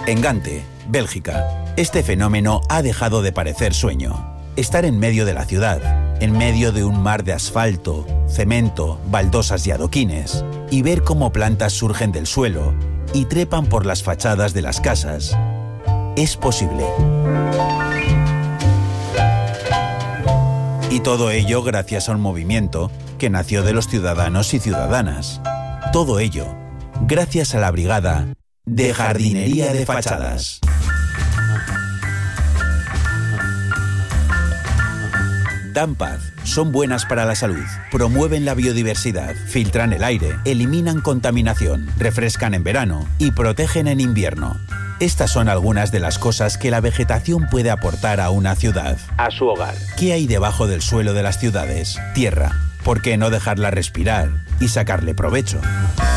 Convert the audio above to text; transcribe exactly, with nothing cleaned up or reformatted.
En Gante, Bélgica, este fenómeno ha dejado de parecer sueño. Estar en medio de la ciudad, en medio de un mar de asfalto, cemento, baldosas y adoquines, y ver cómo plantas surgen del suelo y trepan por las fachadas de las casas, es posible. Y todo ello gracias a un movimiento que nació de los ciudadanos y ciudadanas. Todo ello gracias a la Brigada de Jardinería de Fachadas. Dan paz, son buenas para la salud, promueven la biodiversidad, filtran el aire, eliminan contaminación, refrescan en verano y protegen en invierno. Estas son algunas de las cosas que la vegetación puede aportar a una ciudad, a su hogar. ¿Qué hay debajo del suelo de las ciudades? Tierra. ¿Por qué no dejarla respirar y sacarle provecho?